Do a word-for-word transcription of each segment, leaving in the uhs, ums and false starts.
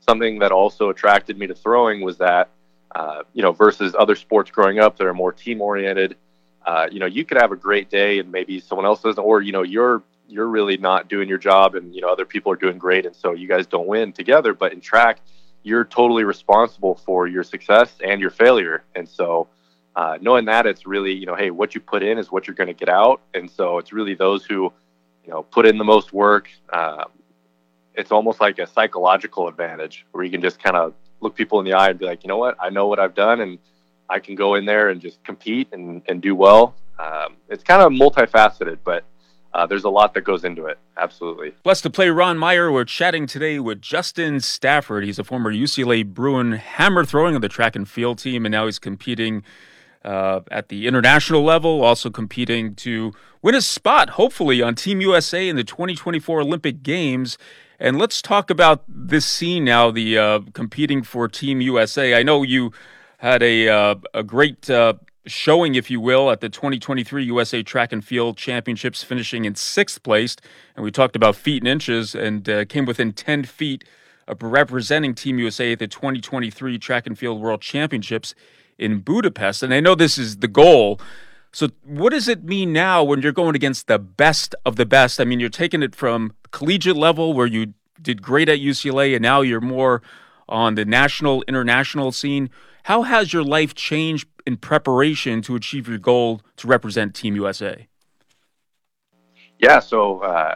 something that also attracted me to throwing was that, uh, you know, versus other sports growing up that are more team oriented, uh, you know, you could have a great day and maybe someone else doesn't, or, you know, you're, you're really not doing your job and, you know, other people are doing great. And so you guys don't win together, but in track, you're totally responsible for your success and your failure. And so, uh, knowing that, it's really, you know, hey, what you put in is what you're going to get out. And so it's really those who, you know, put in the most work. Um, it's almost like a psychological advantage where you can just kind of look people in the eye and be like, you know what, I know what I've done and I can go in there and just compete and, and do well. Um, it's kind of multifaceted, but Uh, there's a lot that goes into it. Absolutely. Blessed to play Ron Meyer. We're chatting today with Justin Stafford. He's a former U C L A Bruin hammer throwing on the track and field team, and now he's competing uh, at the international level, also competing to win a spot, hopefully, on Team U S A in the twenty twenty-four Olympic Games. And let's talk about this scene now, the uh, competing for Team U S A. I know you had a, uh, a great uh, showing, if you will, at the twenty twenty-three U S A Track and Field Championships, finishing in sixth place. And we talked about feet and inches and uh, came within ten feet of representing Team U S A at the twenty twenty-three Track and Field World Championships in Budapest. And I know this is the goal. So what does it mean now when you're going against the best of the best? I mean, you're taking it from collegiate level where you did great at U C L A, and now you're more on the national, international scene. How has your life changed in preparation to achieve your goal to represent Team U S A? Yeah, so uh,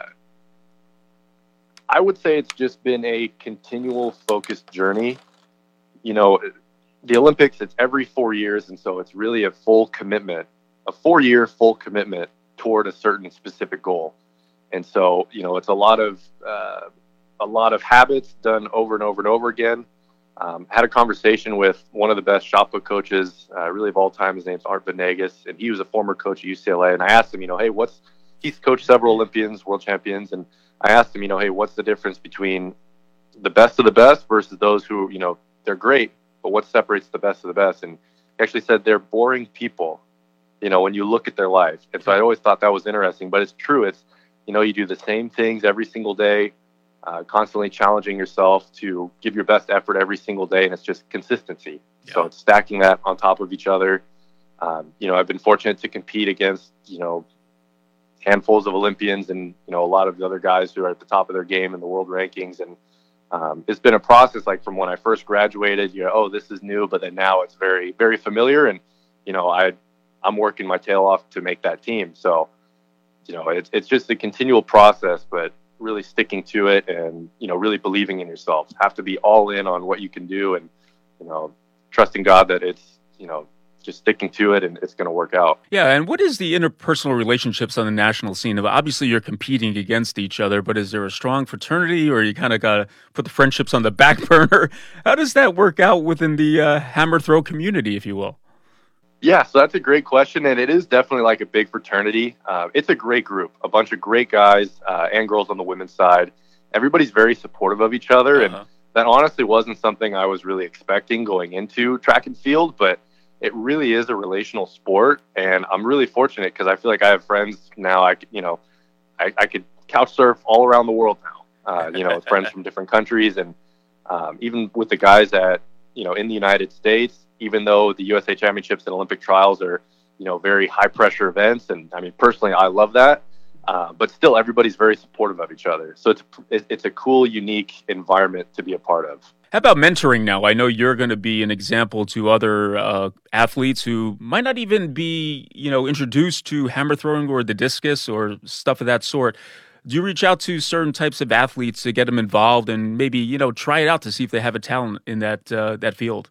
I would say it's just been a continual focused journey. You know, the Olympics, it's every four years, and so it's really a full commitment, a four-year full commitment toward a certain specific goal. And so, you know, it's a lot of uh, a lot of habits done over and over and over again. Um, had a conversation with one of the best shot put coaches, uh, really of all time. His name's Art Venegas, and he was a former coach at U C L A. And I asked him, you know, hey, what's he's coached several Olympians, world champions, and I asked him, you know, hey, what's the difference between the best of the best versus those who, you know, they're great, but what separates the best of the best? And he actually said they're boring people, you know, when you look at their life. And so I always thought that was interesting, but it's true. It's, you know, you do the same things every single day. Uh, constantly challenging yourself to give your best effort every single day, and it's just consistency. Yeah. So it's stacking that on top of each other. Um, you know, I've been fortunate to compete against, you know, handfuls of Olympians and, you know, a lot of the other guys who are at the top of their game in the world rankings. And um, it's been a process, like from when I first graduated, you know, oh, this is new, but then now it's very, very familiar. And, you know, I, I'm working my tail off to make that team. So, you know, it's, it's just a continual process, but really sticking to it and, you know, really believing in yourself. Have to be all in on what you can do and, you know, trusting God that it's, you know, just sticking to it and it's going to work out. Yeah. And what is the interpersonal relationships on the national scene? Obviously you're competing against each other, but is there a strong fraternity or you kind of got to put the friendships on the back burner? How does that work out within the uh, hammer throw community, if you will? Yeah, so that's a great question, and it is definitely like a big fraternity. Uh, it's a great group, a bunch of great guys uh, and girls on the women's side. Everybody's very supportive of each other, uh-huh. and that honestly wasn't something I was really expecting going into track and field, but it really is a relational sport, and I'm really fortunate because I feel like I have friends now. I, you know, I, I could couch surf all around the world now. Uh, you know, friends from different countries, and um, even with the guys that, you know, in the United States. Even though the U S A Championships and Olympic trials are, you know, very high pressure events. And I mean, personally, I love that. Uh, but still, everybody's very supportive of each other. So it's, it's a cool, unique environment to be a part of. How about mentoring now? I know you're going to be an example to other uh, athletes who might not even be, you know, introduced to hammer throwing or the discus or stuff of that sort. Do you reach out to certain types of athletes to get them involved and maybe, you know, try it out to see if they have a talent in that uh, that field?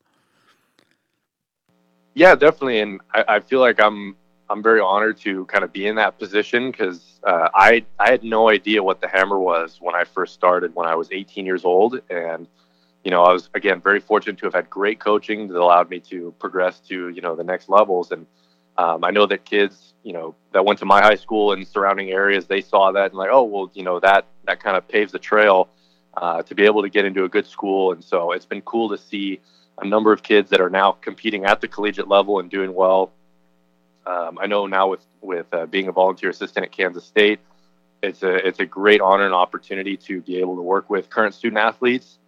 Yeah, definitely, and I, I feel like I'm I'm very honored to kind of be in that position because uh, I I had no idea what the hammer was when I first started when I was eighteen years old, and you know I was again very fortunate to have had great coaching that allowed me to progress to you know the next levels, and um, I know that kids you know that went to my high school and surrounding areas, they saw that and like, oh well, you know that that kind of paves the trail uh, to be able to get into a good school, and so it's been cool to see a number of kids that are now competing at the collegiate level and doing well. Um, I know now with with uh, being a volunteer assistant at Kansas State, it's a it's a great honor and opportunity to be able to work with current student athletes